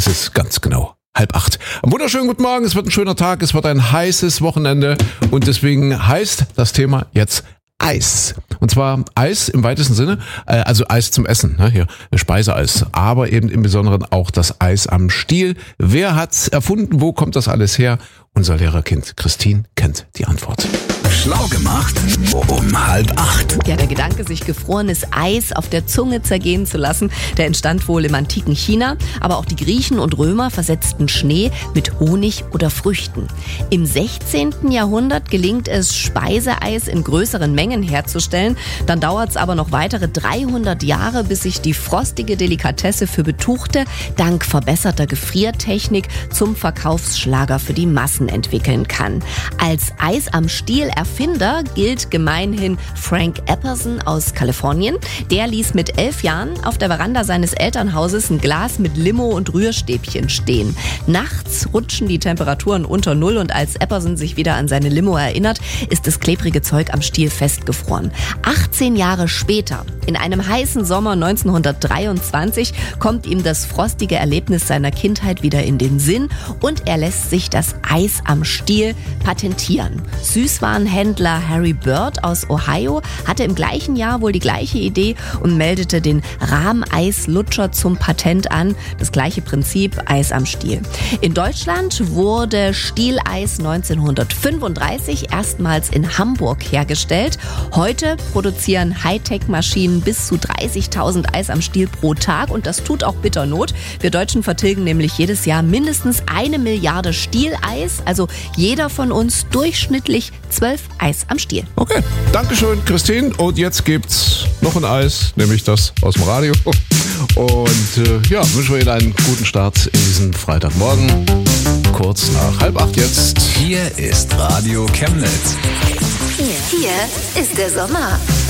Es ist ganz genau 7:30. Einen wunderschönen guten Morgen, es wird ein schöner Tag, es wird ein heißes Wochenende und deswegen heißt das Thema jetzt Eis. Und zwar Eis im weitesten Sinne, also Eis zum Essen, ne, hier Speiseeis, aber eben im Besonderen auch das Eis am Stiel. Wer hat's erfunden, wo kommt das alles her? Unser Lehrerkind Christine kennt die Antwort. Schlau gemacht um 7:30. Ja, der Gedanke, sich gefrorenes Eis auf der Zunge zergehen zu lassen, der entstand wohl im antiken China. Aber auch die Griechen und Römer versetzten Schnee mit Honig oder Früchten. Im 16. Jahrhundert gelingt es, Speiseeis in größeren Mengen herzustellen. Dann dauert es aber noch weitere 300 Jahre, bis sich die frostige Delikatesse für Betuchte dank verbesserter Gefriertechnik zum Verkaufsschlager für die Massen entwickeln kann. Als Eis am Stiel Erfinder gilt gemeinhin Frank Epperson aus Kalifornien. Der ließ mit 11 Jahren auf der Veranda seines Elternhauses ein Glas mit Limo und Rührstäbchen stehen. Nachts rutschen die Temperaturen unter Null und als Epperson sich wieder an seine Limo erinnert, ist das klebrige Zeug am Stiel festgefroren. 18 Jahre später, in einem heißen Sommer 1923, kommt ihm das frostige Erlebnis seiner Kindheit wieder in den Sinn und er lässt sich das Eis am Stiel patentieren. Süßwarenhändler Harry Bird aus Ohio hatte im gleichen Jahr wohl die gleiche Idee und meldete den Rahmeislutscher zum Patent an. Das gleiche Prinzip, Eis am Stiel. In Deutschland wurde Stieleis 1935 erstmals in Hamburg hergestellt. Heute produzieren Hightech-Maschinen bis zu 30.000 Eis am Stiel pro Tag und das tut auch bitter Not. Wir Deutschen vertilgen nämlich jedes Jahr mindestens 1 Milliarde Stieleis, also jeder von uns durchschnittlich 12 Eis am Stiel. Okay, Dankeschön Christine und jetzt gibt's noch ein Eis, nämlich das aus dem Radio und wünschen wir Ihnen einen guten Start in diesen Freitagmorgen, kurz nach 7:30 jetzt. Hier ist Radio Chemnitz. Hier ist der Sommer.